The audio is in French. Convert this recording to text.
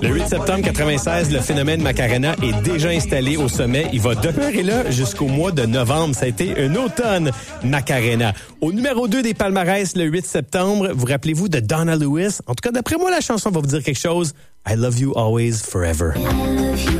Le 8 septembre 96, le phénomène Macarena est déjà installé au sommet. Il va demeurer là jusqu'au mois de novembre. Ça a été un automne Macarena. Au numéro 2 des palmarès, le 8 septembre, vous rappelez-vous de Donna Lewis? En tout cas, d'après moi, la chanson va vous dire quelque chose. I love you always, forever.